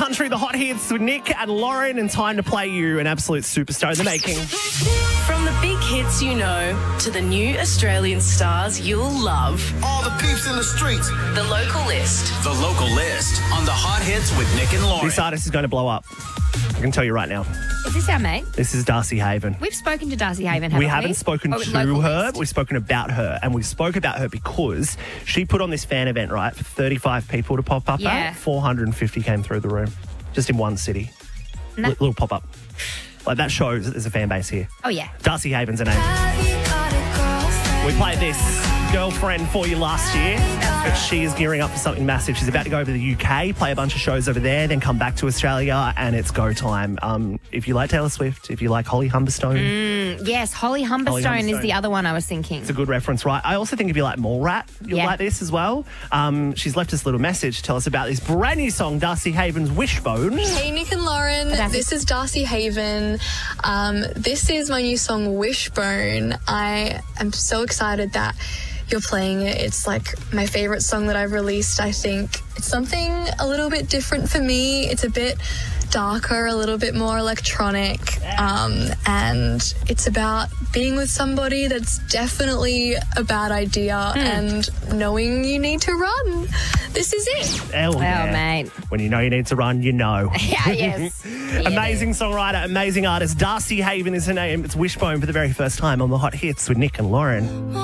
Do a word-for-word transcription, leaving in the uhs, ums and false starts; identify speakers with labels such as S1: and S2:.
S1: country, the hot hits with Nick and Lauren, and time to play you an absolute superstar in the making.
S2: From the big hits you know to the new Australian stars you'll love.
S3: All the peeps in the streets.
S2: The Local List.
S4: The Local List on the hot hits with Nick and Lauren.
S1: This artist is going to blow up. I can tell you right now.
S5: Is this our mate?
S1: This is Darcy Haven.
S5: We've spoken to Darcy Haven, haven't we?
S1: We haven't spoken
S5: Oh,
S1: to
S5: Local
S1: her.
S5: List.
S1: We've spoken about her, and we spoke about her because she put on this fan event, right, for thirty-five people to pop up
S5: Yeah.
S1: at. four hundred fifty came through the room, just in one city.
S5: No.
S1: Li- little pop-up. Like, that shows that there's a fan base here.
S5: Oh, yeah.
S1: Darcy Haven's her name. We played this Girlfriend for you last year, but she is gearing up for something massive. She's about to go over to the U K, play a bunch of shows over there, then come back to Australia, and it's go time. Um, if you like Taylor Swift, if you like Holly Humberstone,
S5: Mm, yes, Holly Humberstone,
S1: Holly Humberstone.
S5: is the other one I was thinking.
S1: it's a good reference, right? I also think if you like Mallrat, you'll
S5: Yeah.
S1: like this as well. Um, she's left us a little message to tell us about this brand new song, Darcy Haven's Wishbone.
S6: Hey, Nick and Lauren.
S5: Fantastic.
S6: This is Darcy Haven. Um, this is my new song, Wishbone. I am so excited that you're playing it. It's like my favorite song that I've released, I think. It's something a little bit different for me. It's a bit darker, a little bit more electronic. Um, and it's about being with somebody that's definitely a bad idea and knowing you need to run. This is it.
S1: Hell yeah.
S5: mate.
S1: When you know you need to run, you know.
S5: Yeah, yes.
S1: Amazing songwriter, amazing artist. Darcy Haven is her name. It's Wishbone for the very first time on the Hot Hits with Nick and Lauren.